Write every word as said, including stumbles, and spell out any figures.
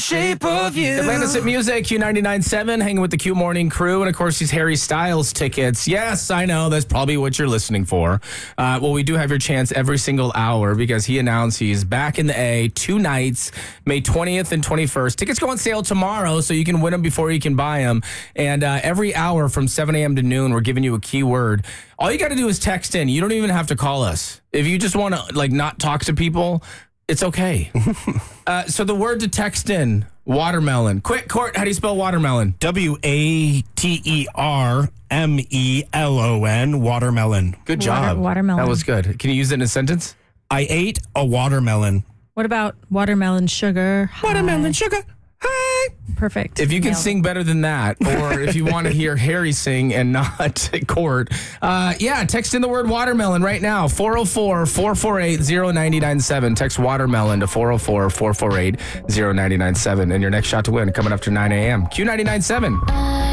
Shape of you. Atlantis at Music, Q ninety-nine point seven, hanging with the Q Morning crew. And, of course, these Harry Styles tickets. Yes, I know. That's probably what you're listening for. Uh, well, we do have your chance every single hour because he announced he's back in the A two nights, May twentieth and twenty-first. Tickets go on sale tomorrow, so you can win them before you can buy them. And uh, every hour from seven a.m. to noon, we're giving you a keyword. All you got to do is text in. You don't even have to call us. If you just want to, like, not talk to people, it's okay. uh, so the word to text in, watermelon. Quick, Court, how do you spell watermelon? W A T E R M E L O N, watermelon. Good job. Water- watermelon. That was good. Can you use it in a sentence? I ate a watermelon. What about watermelon sugar? Watermelon Hi. sugar. Hi. Perfect. If you can Nailed it. sing better than that, or if you want to hear Harry sing and not Court, uh, yeah, text in the word watermelon right now. four oh four, four four eight, oh nine nine seven. Text watermelon to four oh four, four four eight, oh nine nine seven. And your next shot to win coming after nine a.m. Q ninety-nine point seven.